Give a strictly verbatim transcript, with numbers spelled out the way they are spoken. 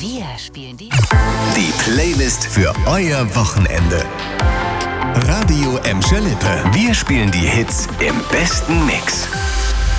Wir spielen die... Die Playlist für euer Wochenende. Radio Emscher Lippe. Wir spielen die Hits im besten Mix.